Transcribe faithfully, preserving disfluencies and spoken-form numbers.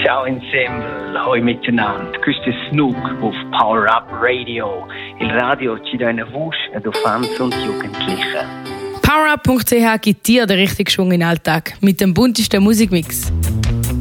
Ciao Ensemble, hoi miteinander. Questo è Snook auf Power Up Radio. Il radio ci dà eine voce ad Fans und Jugendliche. powerup punkt c h gibt dir den richtigen Schwung in den Alltag mit dem buntesten Musikmix.